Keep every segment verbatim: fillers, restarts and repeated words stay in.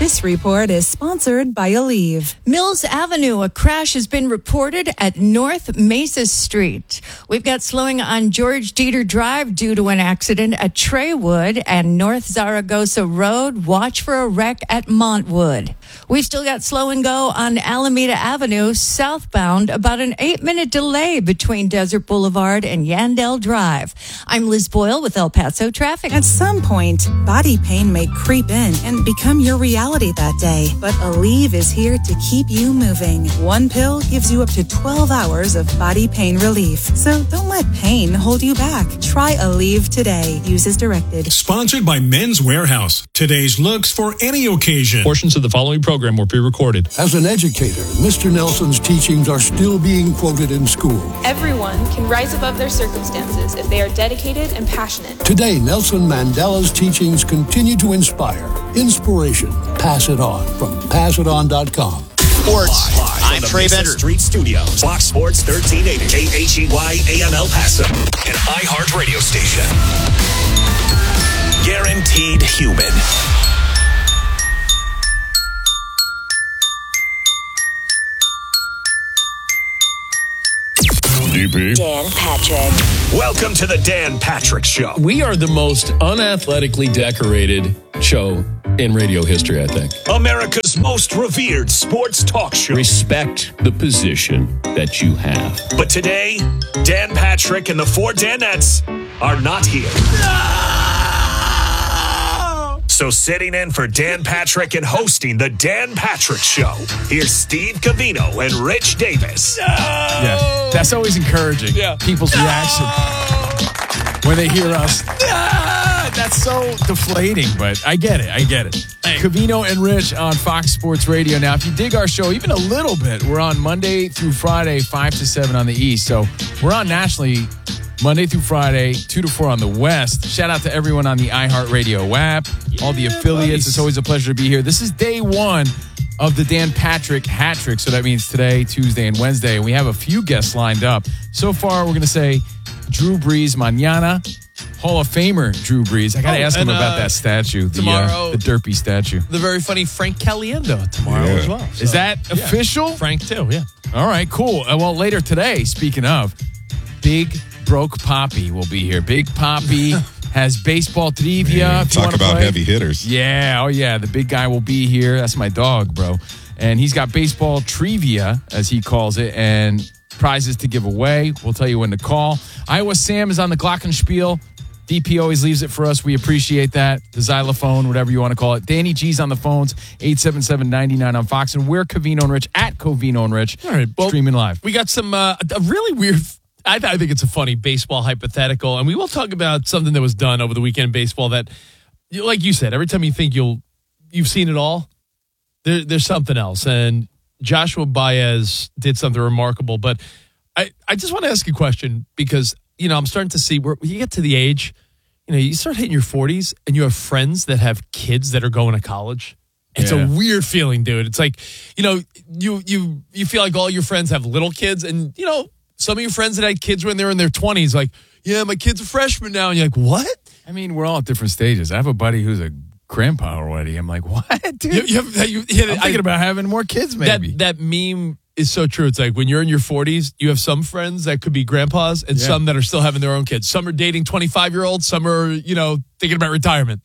This report is sponsored by Aleve. Mills Avenue, a crash has been reported at North Mesa Street. We've got slowing on George Dieter Drive due to an accident at Treywood and North Zaragoza Road. Watch for a wreck at Montwood. We've still got slow and go on Alameda Avenue, southbound, about an eight-minute delay between Desert Boulevard and Yandell Drive. I'm Liz Boyle with El Paso Traffic. At some point, body pain may creep in and become your reality that day. But Aleve is here to keep you moving. One pill gives you up to twelve hours of body pain relief. So don't let pain hold you back. Try Aleve today. Use as directed. Sponsored by Men's Warehouse. Today's looks for any occasion. Portions of the following program were pre-recorded. As an educator, Mister Nelson's teachings are still being quoted in school. Everyone can rise above their circumstances if they are dedicated and passionate. Today, Nelson Mandela's teachings continue to inspire. Inspiration. Pass it on from pass it on dot com. Sports. Live I'm Trey Bender. Street Studios. Fox Sports thirteen eighty. K H E Y A M El Paso. An iHeart radio station. Guaranteed human. D P. Dan Patrick. Welcome to the Dan Patrick Show. We are the most unathletically decorated show in radio history, I think. America's most revered sports talk show. Respect the position that you have. But today, Dan Patrick and the four Danettes are not here. So sitting in for Dan Patrick and hosting the Dan Patrick Show, here's Steve Covino and Rich Davis. No! Yeah, that's always encouraging. Yeah. People's no! reaction when they hear us. No! That's so deflating, but I get it. I get it. Hey. Covino and Rich on Fox Sports Radio. Now, if you dig our show even a little bit, we're on Monday through Friday, five to seven on the East. So we're on nationally Monday through Friday, two to four on the West. Shout out to everyone on the iHeartRadio app, yeah, all the affiliates. Nice. It's always a pleasure to be here. This is day one of the Dan Patrick hat trick. So that means today, Tuesday, and Wednesday. And we have a few guests lined up. So far, we're going to say Drew Brees mañana. Hall of Famer Drew Brees. I got to oh, ask him and, about uh, that statue, the, tomorrow, uh, the Derpy statue. The very funny Frank Caliendo tomorrow yeah. as well. So, is that yeah. official? Frank too, yeah. All right, cool. Uh, well, later today, speaking of, Big Broke Poppy will be here. Big Poppy has baseball trivia. Yeah, talk about play. heavy hitters. Yeah, oh yeah, the big guy will be here. That's my dog, bro. And he's got baseball trivia, as he calls it, and prizes to give away. We'll tell you when to call. Iowa Sam is on the Glockenspiel. D P always leaves it for us. We appreciate that. The xylophone, whatever you want to call it. Danny G's on the phones, eight seven seven, nine nine on Fox. And we're Covino and Rich, at Covino and Rich, all right, well, streaming live. We got some, uh, a really weird, I, I think it's a funny baseball hypothetical. And we will talk about something that was done over the weekend in baseball that, like you said, every time you think you'll, you've seen it all, there, there's something else. And Joshua Baez did something remarkable. But I, I just want to ask you a question because, you know, I'm starting to see where you get to the age, you know, you start hitting your forties and you have friends that have kids that are going to college. It's yeah. a weird feeling, dude. It's like, you know, you you you feel like all your friends have little kids, and, you know, some of your friends that had kids when they were in their twenties, like, yeah, my kid's a freshman now. And you're like, what? I mean, we're all at different stages. I have a buddy who's a grandpa already. I'm like, what, dude? You, you have, you, you, I'm thinking I, about having more kids, maybe. That, that meme is so true. It's like when you're in your forties, you have some friends that could be grandpas and yeah. some that are still having their own kids. Some are dating twenty-five-year-olds. Some are, you know, thinking about retirement.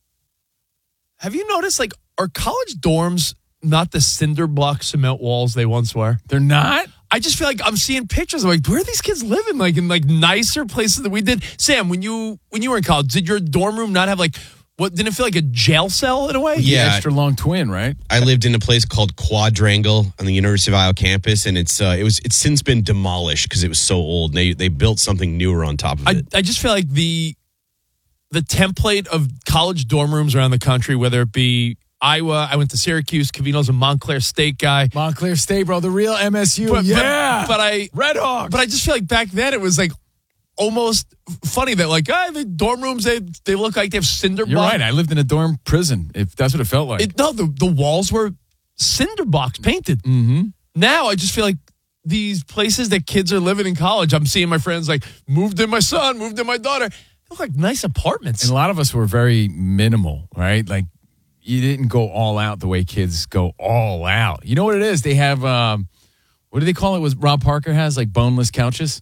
Have you noticed, like, are college dorms not the cinder block cement walls they once were? They're not? I just feel like I'm seeing pictures. I'm like, where are these kids living? Like, in, like, nicer places than we did. Sam, when you when you were in college, did your dorm room not have, like, what, didn't it feel like a jail cell in a way? Yeah. The extra long twin, right? I lived in a place called Quadrangle on the University of Iowa campus, and it's uh, it was it's since been demolished because it was so old. They they built something newer on top of it. I, I just feel like the the template of college dorm rooms around the country, whether it be Iowa, I went to Syracuse, Covino's a Montclair State guy. Montclair State, bro, the real M S U. But, yeah. But, but I Red Hawks. But I just feel like back then it was like almost funny that, like, ah, the dorm rooms, they they look like they have cinder blocks. You're right. I lived in a dorm prison, if that's what it felt like. It, no, the, the walls were cinder blocks painted. Mm-hmm. Now I just feel like these places that kids are living in college, I'm seeing my friends, like, moved in my son, moved in my daughter. They look like nice apartments. And a lot of us were very minimal, right? Like, you didn't go all out the way kids go all out. You know what it is? They have, um, what do they call it? Was Rob Parker has like boneless couches?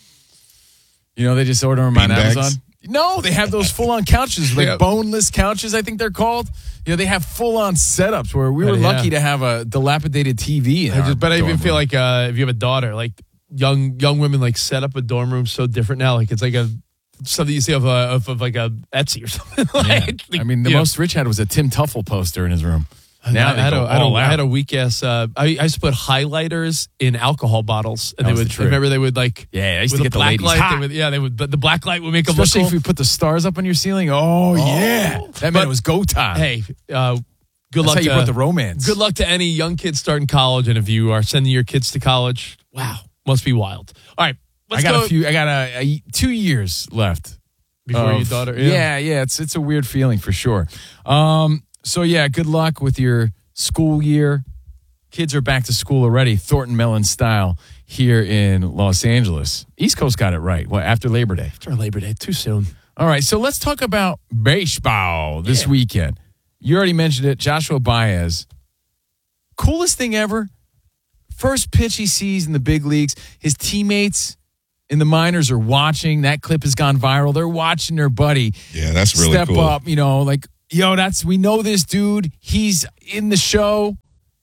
You know, they just order them on Amazon. No, they have those full-on couches, like yeah. boneless couches, I think they're called. You know, they have full-on setups where we were yeah. lucky to have a dilapidated T V. I just, but I even room. feel like uh, if you have a daughter, like young young women, like set up a dorm room so different now. Like it's like a something you see of, a, of, of like a Etsy or something. like, yeah. like, I mean, the most know. Rich had was a Tim Tuffle poster in his room. Now I, had a, I, had a, I had a weak ass. Uh, I, I used to put highlighters in alcohol bottles, and that they would. The remember they would like. Yeah, I used to get the ladies light, hot. They would, yeah, they would. But the black light would make them. Especially look if we put the stars up on your ceiling. Oh, oh. yeah, that meant but, it was go time. Hey, uh, good That's luck. How you to, brought the romance. Good luck to any young kids starting college, and if you are sending your kids to college, wow, must be wild. All right, let's I got go. a few. I got a, a two years left before of, your daughter. Yeah. yeah, yeah. It's it's a weird feeling for sure. Um. So yeah, good luck with your school year. Kids are back to school already, Thornton Mellon style, here in Los Angeles. East Coast got it right. Well, after Labor Day. After Labor Day, too soon. All right, so let's talk about baseball this yeah. weekend. You already mentioned it, Joshua Baez. Coolest thing ever. First pitch he sees in the big leagues. His teammates in the minors are watching. That clip has gone viral. They're watching their buddy. Yeah, that's really step cool. up, you know, like, yo, that's we know this dude. He's in the show.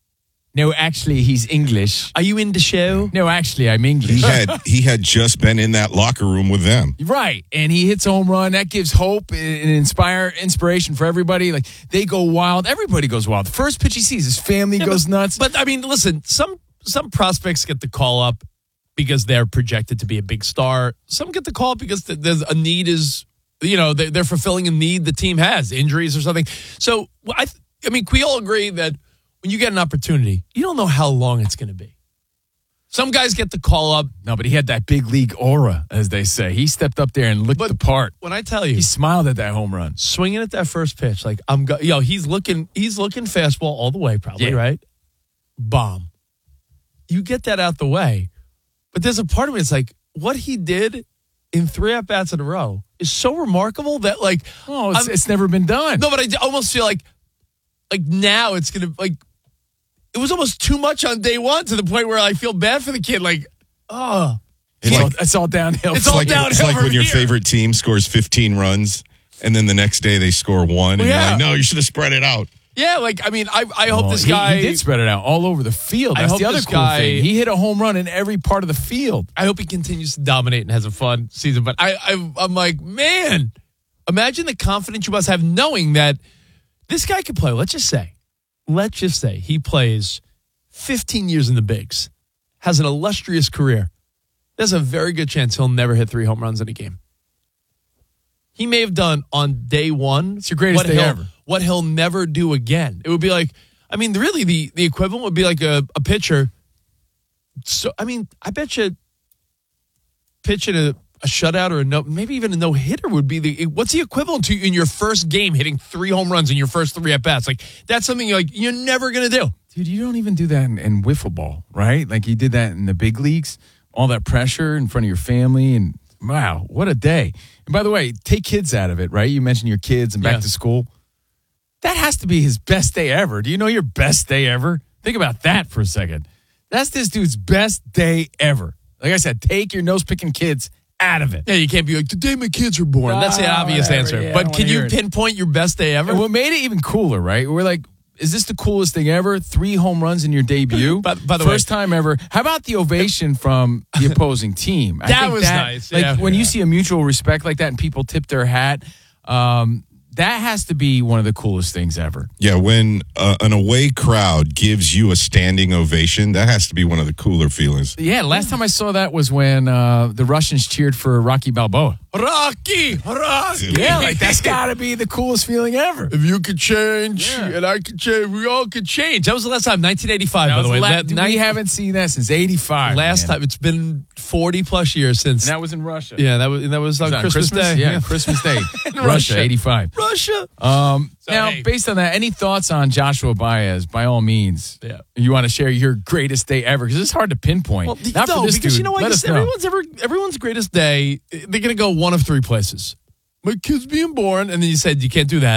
No, actually, he's English. Are you in the show? No, actually, I'm English. He had he had just been in that locker room with them. Right, and he hits a home run. That gives hope and inspire inspiration for everybody. Like, they go wild. Everybody goes wild. The first pitch he sees, his family yeah, goes but, nuts. But, I mean, listen, some some prospects get the call up because they're projected to be a big star. Some get the call up because there's a need is, you know, they're fulfilling a need the team has, injuries or something. So, I, I mean, we all agree that when you get an opportunity, you don't know how long it's going to be. Some guys get the call up. No, but he had that big league aura, as they say. He stepped up there and looked but the part. When I tell you, he smiled at that home run, swinging at that first pitch. Like I'm, go- yo, he's looking, he's looking fastball all the way, probably yeah. right. Bomb. You get that out the way, but there's a part of me that's like, what he did in three at bats in a row is so remarkable that like, oh, it's, it's never been done. No, but I almost feel like, like now it's gonna like. It was almost too much on day one to the point where I feel bad for the kid. Like, oh. It's, like, all, it's all downhill. It's, it's all like, downhill. It's like when your here. favorite team scores fifteen runs and then the next day they score one. And yeah. you're like, no, you should have spread it out. Yeah, like, I mean, I I hope well, this he, guy. He did spread it out all over the field. That's I hope the other this cool guy, thing. He hit a home run in every part of the field. I hope he continues to dominate and has a fun season. But I, I I'm like, man, imagine the confidence you must have knowing that this guy can play. Let's just say, let's just say he plays fifteen years in the bigs, has an illustrious career. There's a very good chance he'll never hit three home runs in a game. He may have done on day one. It's your greatest day ever. What he'll never do again. It would be like, I mean, really, the, the equivalent would be like a, a pitcher. So, I mean, I bet you pitching a, a shutout or a no, maybe even a no hitter would be the. What's the equivalent to in your first game hitting three home runs in your first three at bats? Like that's something you're like you're never gonna do. Dude, you don't even do that in, in wiffle ball, right? Like you did that in the big leagues. All that pressure in front of your family, and wow, what a day! And by the way, take kids out of it, right? You mentioned your kids and back yeah. to school. That has to be his best day ever. Do you know your best day ever? Think about that for a second. That's this dude's best day ever. Like I said, take your nose-picking kids out of it. Yeah, you can't be like, the day my kids were born. That's the obvious whatever, answer. yeah, but can you it. pinpoint your best day ever? And what made it even cooler, right? We're like, is this the coolest thing ever? Three home runs in your debut. by, by the First way, time ever. How about the ovation from the opposing team? I that think was that, nice. Like yeah. when yeah. you see a mutual respect like that and people tip their hat, um, that has to be one of the coolest things ever. Yeah, when uh, an away crowd gives you a standing ovation, that has to be one of the cooler feelings. Yeah, last time I saw that was when uh, the Russians cheered for Rocky Balboa. Rocky, Rocky. Yeah, like that's got to be the coolest feeling ever. If you could change, yeah. and I could change, we all could change. That was the last time, nineteen eighty-five, that by the way. La- that we night, haven't seen that since eighty-five. Last man. time, it's been forty plus years since. And that was in Russia. Yeah, that was that was, was on that Christmas, Christmas Day. Yeah, Christmas Day. Russia, Russia, eighty-five. Russia. Um, so, now, hey. based on that, any thoughts on Joshua Baez? By all means, yeah. You want to share your greatest day ever because it's hard to pinpoint. Well, Not no, for this because dude. you know what? Let us Everyone's know. ever everyone's greatest day. They're gonna go one of three places. My kid's being born, and then you said you can't do that.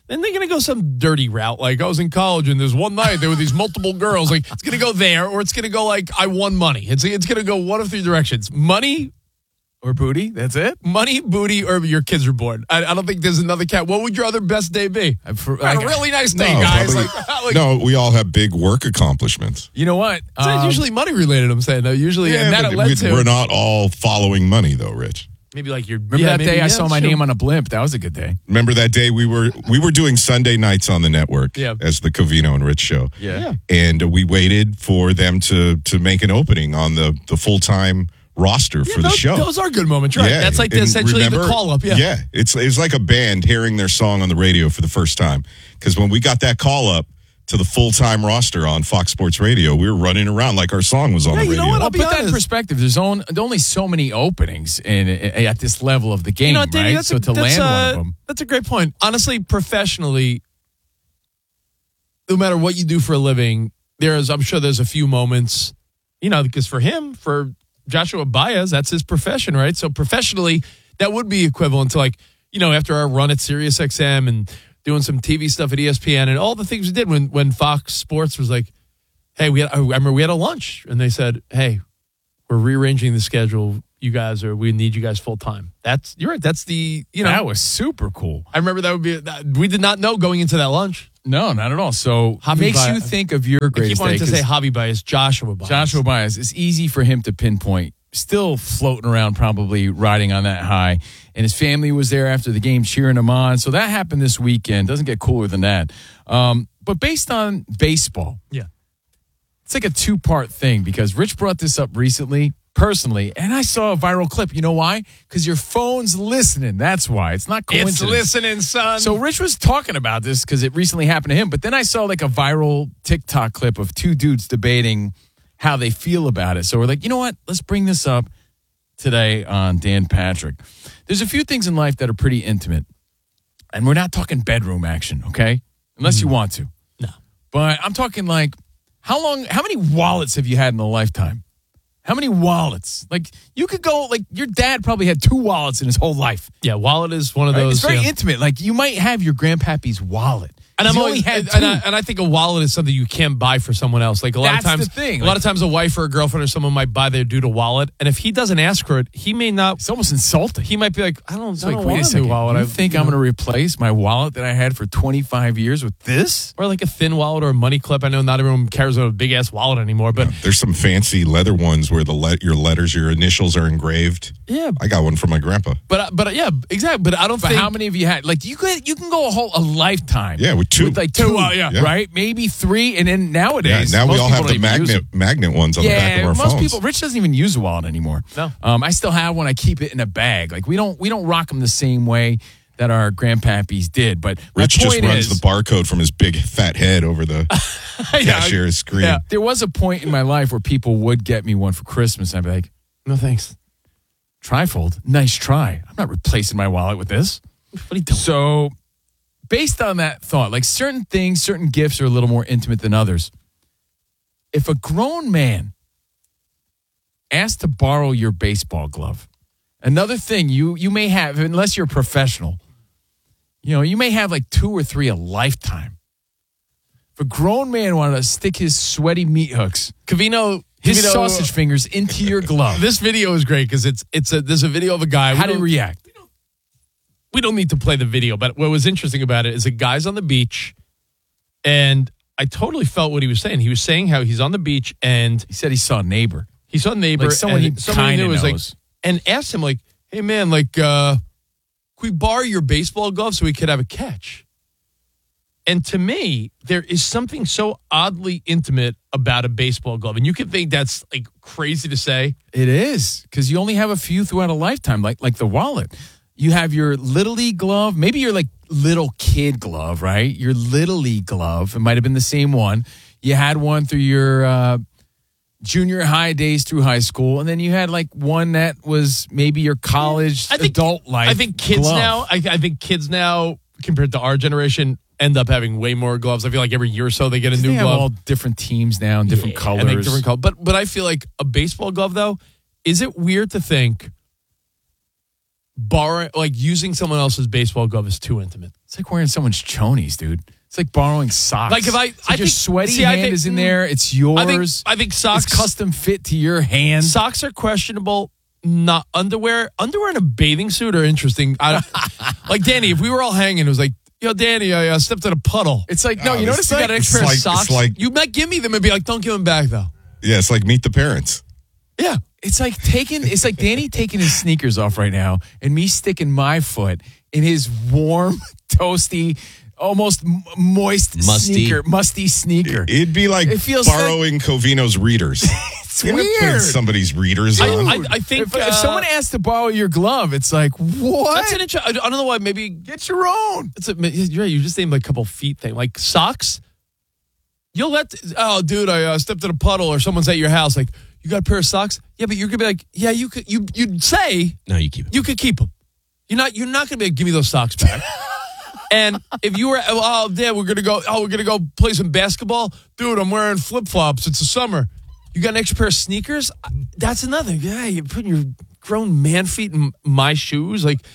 then they're going to go some dirty route. Like, I was in college and there's one night there were these multiple girls. Like, it's going to go there, or it's going to go like, I won money. It's, it's going to go one of three directions. Money or booty. That's it. Money, booty, or your kids are born. I, I don't think there's another cat. What would your other best day be? For, like, a really nice day, no, guys. probably- Like, like, no, we all have big work accomplishments. You know what? It's Um, usually money related, I'm saying, though. Usually, Yeah, and that but it led we, to. we're not all following money, though, Rich. Maybe like your. Remember yeah, that maybe, day I yeah, saw my sure. name on a blimp? That was a good day. Remember that day we were we were doing Sunday nights on the network Yeah. as the Covino and Rich show. Yeah. Yeah. And we waited for them to to make an opening on the, the full time roster Yeah, for the those, show. Those are good moments, right? That's like the, and essentially remember- the call up. Yeah. Yeah. It's it's like a band hearing their song on the radio for the first time. Because when we got that call up to the full time roster on Fox Sports Radio, we were running around like our song was on Yeah, the you radio. know what? I'll I'll be put that in honest. perspective. There's on, only so many openings in, in at this level of the game, You know what, Danny, right? that's So a, to that's land a, one of them, That's a great point. Honestly, professionally, no matter what you do for a living, there's I'm sure there's a few moments, you know, because for him, for Joshua Baez, that's his profession, right? So professionally, that would be equivalent to like, you know, after our run at Sirius X M and doing some T V stuff at E S P N and all the things we did when when Fox Sports was like, hey, we had, I remember we had a lunch and they said, hey, we're rearranging the schedule. You guys are, we need you guys full time. That's, you're right. That's the, you know, that was super cool. I remember that would be, that, we did not know going into that lunch. No, not at all. So Javi makes Baez- you think of your I keep greatest wanting day. to say 'cause Javi Baez, Joshua Baez. Joshua Baez, it's easy for him to pinpoint. Still floating around, probably riding on that high. And his family was there after the game cheering him on. So that happened this weekend. Doesn't get cooler than that. Um, but based on baseball, Yeah. it's like a two-part thing because Rich brought this up recently, personally, and I saw a viral clip. You know why? Because your phone's listening. That's why. It's not coincidence. It's listening, son. So Rich was talking about this because it recently happened to him. But then I saw like a viral TikTok clip of two dudes debating how they feel about it. So we're like, you know what? Let's bring this up today on Dan Patrick. There's a few things in life that are pretty intimate. And we're not talking bedroom action, okay? Unless you want to. No. But I'm talking like, how long, how many wallets have you had in a lifetime? How many wallets? Like, you could go, like, your dad probably had two wallets in his whole life. Yeah, wallet is one of Right? those. It's very yeah. intimate. Like, you might have your grandpappy's wallet. And I'm He always, only had and, two. I, and I think a wallet is something you can't buy for someone else. Like a lot That's of times, the thing. a Like- lot of times, a wife or a girlfriend or someone might buy their dude a wallet, and if he doesn't ask for it, he may not. It's almost insulting. He might be like, I don't, It's I like, don't wait want a a second. new wallet. You I think you I'm know. going to replace my wallet that I had for twenty-five years with this? Or like a thin wallet or a money clip. I know not everyone carries a big ass wallet anymore, but There's some fancy leather ones where the let your letters, your initials are engraved. yeah, I got one from my grandpa. but but yeah, exactly. But I don't But think how many of you had? Like, you could you can go a whole a lifetime. Yeah, with two. With like two, uh, yeah. Yeah. right? Maybe three, and then Yeah, nowadays, now we most all people have the don't even use magnet them. magnet ones on the back of Yeah, our most phones. people. Rich doesn't even use a wallet anymore. No. um, I still have one. I keep it in a bag. Like we don't we don't rock them the same way that our grandpappies did. But my Rich just point runs is, the barcode from his big fat head over the cashier's screen. yeah, there was a point in my life where people would get me one for Christmas. I'd be like, no thanks. trifold, nice try. I'm not replacing my wallet with this. What are you doing? So, based on that thought, like certain things, certain gifts are a little more intimate than others. If a grown man asked to borrow your baseball glove, another thing you you may have, unless you're a professional, you know, you may have like two or three a lifetime. If a grown man wanted to stick his sweaty meat hooks, Covino, his Covino- sausage fingers into your glove, This video is great because it's it's a there's a video of a guy. how We do you don't- react? we don't need to play the video, but what was interesting about it is a guy's on the beach, and I totally felt what he was saying. He was saying how he's on the beach and He said he saw a neighbor. he saw a neighbor, Like someone and he someone kinda knew was like, knows. and asked him like, "Hey man, like, uh, can we borrow your baseball glove so we could have a catch?" And to me, there is something so oddly intimate about a baseball glove, and you can think that's like crazy to say. It is because you only have a few throughout a lifetime, like like the wallet. You have your little league glove, maybe your like little kid glove, right? Your little league glove. It might have been the same one. You had one through your uh, junior high days through high school, and then you had like one that was maybe your college I think, adult life. I think kids glove. now. I, I think kids now compared to our generation end up having way more gloves. I feel like every year or so they get a They new have glove. all different teams now and different Yeah, colors. and, like, different color. But but I feel like a baseball glove though, is it weird to think borrowing, like using someone else's baseball glove is too intimate. It's like wearing someone's chonies, dude. It's like borrowing socks. Like if I, it's like I your think, sweaty see, hand I think, is in there. It's yours. I think, I think socks it's custom fit to your hand. Socks are questionable. Not underwear. Underwear in a bathing suit are interesting. I, like Danny, if we were all hanging, it was like, yo, Danny, I uh, stepped in a puddle. It's like, no, Oh, you this notice You like, got an extra it's pair of like- socks. it's like- you might give me them and be like, don't give them back though. Yeah, it's like Meet the Parents. Yeah. it's like taking, it's like Danny taking his sneakers off right now and me sticking my foot in his warm, toasty, almost m- moist Musty. sneaker, musty sneaker. It'd be like It feels borrowing Covino's readers. It's You ever put weird. somebody's readers I, on. I, I think If, uh, if someone asks to borrow your glove, it's like, what? that's an intro. I don't know why. Maybe Get your own. it's a, you're right. You just named like a couple feet thing, like socks. You'll let oh, dude, I uh, stepped in a puddle, or someone's at your house. Like, you got a pair of socks? Yeah, but you're gonna be like, yeah, you could. You you'd say No, you keep it. you could keep them. You're not. You're not gonna be like, give me those socks back. And if you were, oh, Dad, we're gonna go. Oh, we're gonna go play some basketball, dude. I'm wearing flip flops. It's the summer. You got an extra pair of sneakers? That's another. Yeah, you're putting your grown man feet in my shoes. Like,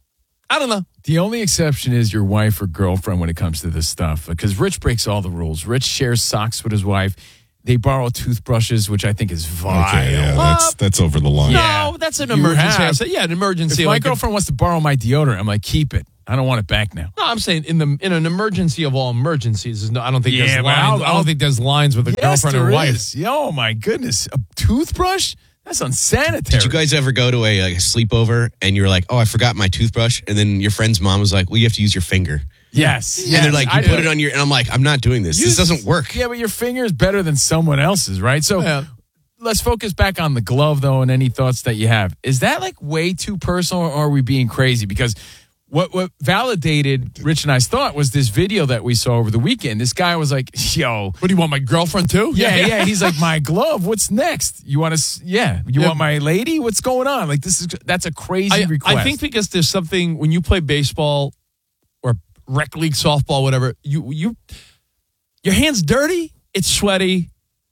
I don't know. The only exception is your wife or girlfriend when it comes to this stuff, because Rich breaks all the rules. Rich shares socks with his wife. They borrow toothbrushes, which I think is vile. Okay, yeah, that's that's over the line. No, that's an You emergency. have. I said, yeah, an emergency. If my like a- girlfriend wants to borrow my deodorant, I'm like, keep it. I don't want it back now. No, I'm saying in the in an emergency of all emergencies. there's No, I don't think Yeah, there's but lines. I'll- I don't I'll- think there's lines with a Yes, girlfriend or there wife. is. Oh my goodness, a toothbrush? That's unsanitary. Did you guys ever go to a, like, a sleepover and you were like, oh, I forgot my toothbrush? And then your friend's mom was like, well, you have to use your finger. Yes. And they're like, you I put do. it on your, and I'm like, I'm not doing this. Use- this doesn't work. Yeah, but your finger is better than someone else's, right? So Yeah. let's focus back on the glove, though, and any thoughts that you have. Is that like way too personal, or are we being crazy? Because what what validated Rich and I's thought was this video that we saw over the weekend. This guy was like, yo. What do you want, my girlfriend too? Yeah, yeah. He's like, my glove. What's next? You want to? Yeah. You Yeah. want my lady? What's going on? Like, this is that's a crazy I, request. I think because there's something when you play baseball or rec league softball, whatever. You you your hands dirty. It's sweaty,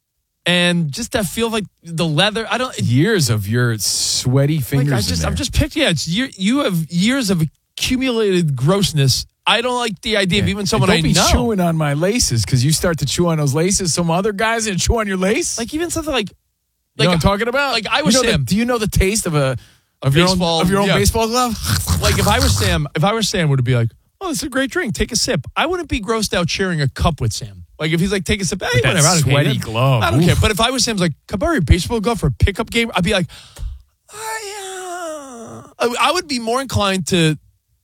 and just that feel like the leather. I don't. years of your sweaty fingers. Like I in just there. I'm just picked. Yeah, it's you. You have years of accumulated grossness. I don't like the idea of even someone don't I be know. chewing on my laces, because you start to chew on those laces. Some other guys and chew on your lace. Like even something like You like know what I'm talking about? like I You was know the- Sam. do you know the taste of a of your own baseball, of your own yeah. baseball glove? Like if I was Sam, if I was Sam, would it be like, oh, this is a great drink. Take a sip. I wouldn't be grossed out sharing a cup with Sam. Like if he's like, take a sip, hey, that whatever. I don't sweaty hate it. glove. I don't Oof. care. But if I was Sam's like, can I borrow your baseball glove for a pickup game? I'd be like, I, uh, I I would be more inclined to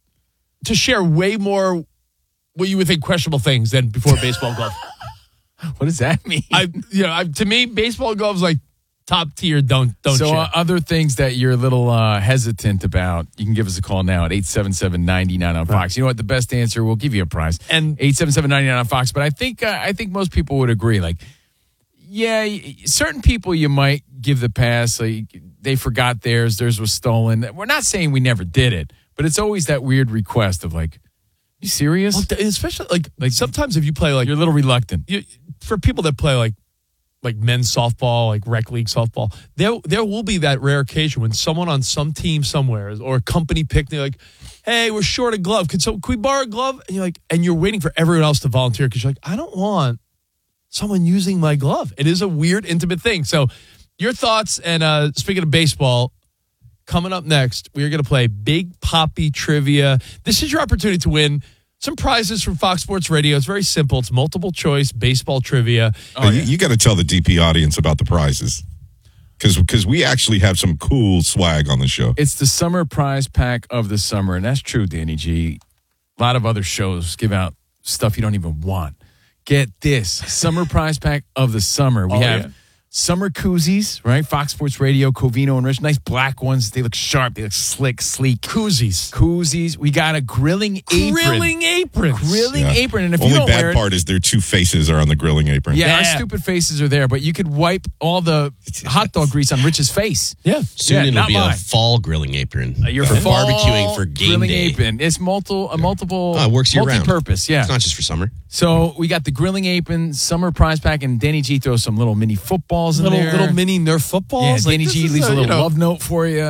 to share way more what you would think questionable things than before a baseball glove. What does that mean? I, you know, I, to me, baseball gloves like top tier. Don't don't so share. uh, other things that you're a little uh, hesitant about, you can give us a call now at eight seven seven, nine nine on Fox. You know what? The best answer, we'll give you a prize. And eight seven seven, nine nine on Fox. But I think uh, I think most people would agree. Like, yeah, y- certain people you might give the pass. Like, they forgot theirs. Theirs was stolen. We're not saying we never did it, but it's always that weird request of like, you serious? Well, th- especially like like sometimes if you play like You're a little reluctant. you, for people that play like like men's softball, like rec league softball, there there will be that rare occasion when someone on some team somewhere or a company picnic, like, hey, we're short a glove. Can so can we borrow a glove? And you're like, and you're waiting for everyone else to volunteer because you're like, I don't want someone using my glove. It is a weird, intimate thing. So, your thoughts. And uh, speaking of baseball, coming up next, we are going to play Big Poppy Trivia. This is your opportunity to win some prizes from Fox Sports Radio. It's very simple. It's multiple choice baseball trivia. Oh, you, you got to tell the D P audience about the prizes, because because we actually have some cool swag on the show. It's the summer prize pack of the summer, and that's true, Danny G. A lot of other shows give out stuff you don't even want. Get this, summer prize pack of the summer. We Oh, have yeah. summer koozies, right? Fox Sports Radio, Covino and Rich. Nice black ones. They look sharp. They look slick, sleek. Koozies. Koozies. We got a grilling apron. Grilling aprons. Grilling Yeah. apron. And if Only you don't bad wear it, part is their two faces are on the grilling apron. yeah, our Yeah. stupid faces are there, but you could wipe all the hot dog grease on Rich's face. Yeah. Soon Yeah, it'll not be mine. a fall grilling apron Your for fall barbecuing for game grilling day. apron. It's multiple, a multiple, Oh, it works year round. multi-purpose. Yeah. It's not just for summer. So we got the grilling apron, summer prize pack, and Danny G throws some little mini footballs in Little there. little mini Nerf yeah, footballs. Danny Like, G this is leaves a you little know, love note for you.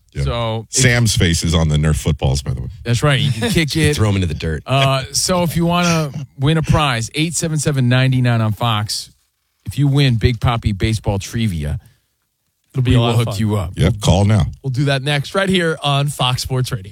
Yeah. So Sam's face is on the Nerf footballs, by the way. That's right. You can kick it. Throw them into the dirt. Uh, so if you want to win a prize, eight seven seven, nine nine on Fox. If you win Big Papi Baseball Trivia, It'll be we a will lot of hook fun. you up. Yep, call now. We'll do that next right here on Fox Sports Radio.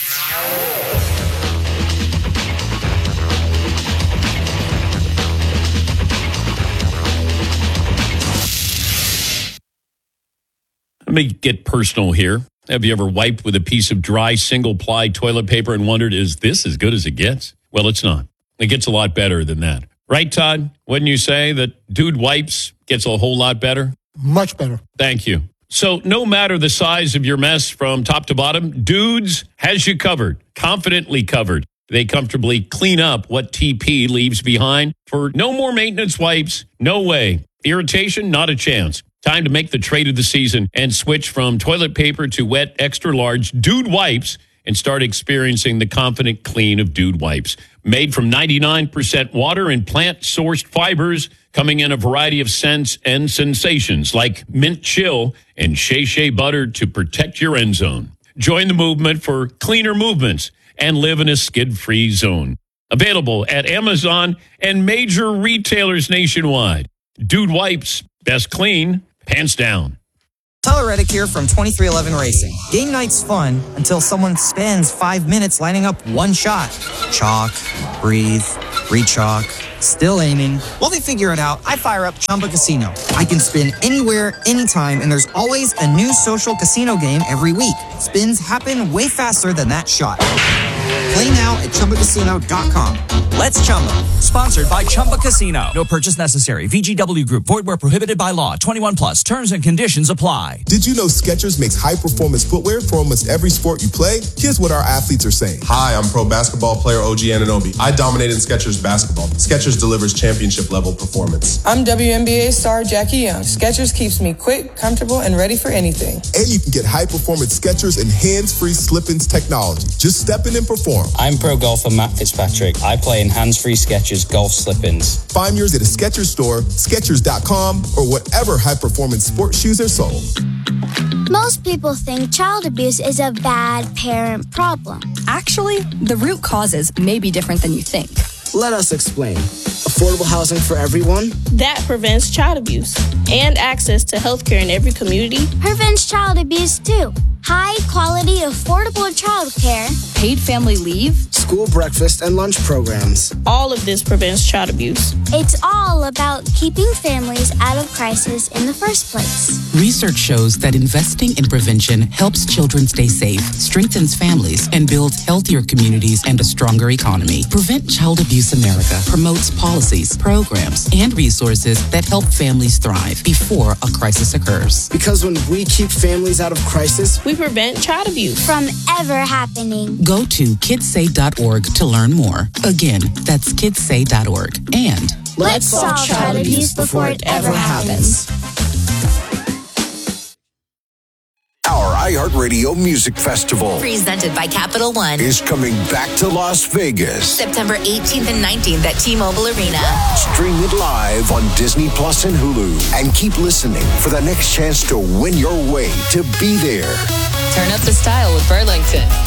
Let me get personal here. Have you ever wiped with a piece of dry single-ply toilet paper and wondered, is this as good as it gets? Well, it's not. It gets a lot better than that. Right, Todd? Wouldn't you say that Dude Wipes gets a whole lot better? Much better. Thank you. So no matter the size of your mess from top to bottom, Dudes has you covered, confidently covered. They comfortably clean up what T P leaves behind for no more maintenance wipes. No way. Irritation? Not a chance. Time to make the trade of the season and switch from toilet paper to wet, extra large Dude Wipes and start experiencing the confident clean of Dude Wipes. Made from ninety-nine percent water and plant-sourced fibers, coming in a variety of scents and sensations like mint chill and Shea Shea butter to protect your end zone. Join the movement for cleaner movements and live in a skid-free zone. Available at Amazon and major retailers nationwide. Dude Wipes, best clean, pants down. Tyler Reddick here from twenty-three eleven Racing. Game night's fun until someone spends five minutes lining up one shot. Chalk, breathe, re-chalk, still aiming. While they figure it out, I fire up Chumba Casino. I can spin anywhere, anytime, and there's always a new social casino game every week. Spins happen way faster than that shot. Play now at Chumba Casino dot com. Let's Chumba. Sponsored by Chumba Casino. No purchase necessary. V G W Group. Void where prohibited by law. twenty-one plus. Terms and conditions apply. Did you know Skechers makes high-performance footwear for almost every sport you play? Here's what our athletes are saying. Hi, I'm pro basketball player O G Anunoby. I dominate in Skechers basketball. Skechers delivers championship-level performance. I'm W N B A star Jackie Young. Skechers keeps me quick, comfortable, and ready for anything. And you can get high-performance Skechers and hands-free slip-ins technology. Just step in and perform. I'm pro golfer Matt Fitzpatrick. I play in hands-free Skechers golf slip-ins. Find yours at a Skechers store, Skechers dot com, or whatever high-performance sports shoes are sold. Most people think child abuse is a bad parent problem. Actually, the root causes may be different than you think. Let us explain. Affordable housing for everyone? That prevents child abuse and access to health care in every community. Prevents child abuse too. High quality, affordable child care. Paid family leave. School breakfast and lunch programs. All of this prevents child abuse. It's all about keeping families out of crisis in the first place. Research shows that investing in prevention helps children stay safe, strengthens families, and builds healthier communities and a stronger economy. Prevent Child Abuse America promotes policies, programs, and resources that help families thrive before a crisis occurs. Because when we keep families out of crisis, we prevent child abuse from ever happening. Go to kids say dot org to learn more. Again, that's kids say dot org. And let's solve child abuse before it ever happens. Our iHeartRadio Music Festival, presented by Capital One, is coming back to Las Vegas. September eighteenth and nineteenth at T-Mobile Arena. Stream it live on Disney Plus and Hulu. And keep listening for the next chance to win your way to be there. Turn up the style with Burlington.